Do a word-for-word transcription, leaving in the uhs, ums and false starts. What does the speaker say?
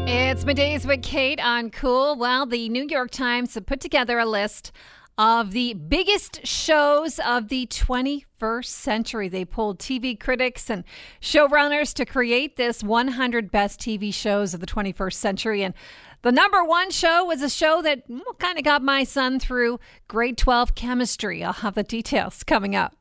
It's Middays with Kate on Cool. Well, the New York Times have put together a list of the biggest shows of the twenty-first century. They pulled T V critics and showrunners to create this one hundred best T V shows of the twenty-first century. And the number one show was a show that well, kind of got my son through grade twelve chemistry. I'll have the details coming up.